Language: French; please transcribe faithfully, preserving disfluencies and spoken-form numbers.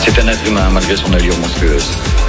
C'est un être humain malgré son allure monstrueuse.